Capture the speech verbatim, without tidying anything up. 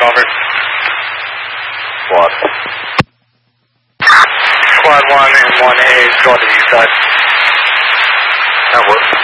over. Squad. Squad one and one A is going to the east side. That works.